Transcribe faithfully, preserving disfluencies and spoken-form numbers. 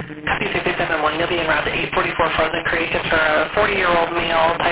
Copy sixty-seven one, you'll be en route to eight forty-four Frozen Creek. It's for a forty-year-old male,